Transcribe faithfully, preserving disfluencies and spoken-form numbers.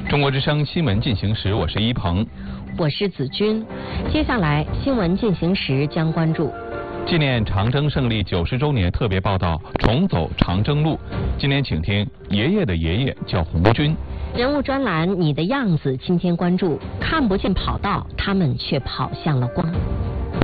中国之声新闻进行时，我是一鹏， 我是子君。接下来新闻进行时将关注纪念长征胜利九十周年特别报道《重走长征路》。今天请听爷爷的爷爷叫红军。 人物专栏《你的样子》，今天关注看不见跑道，他们却跑向了光。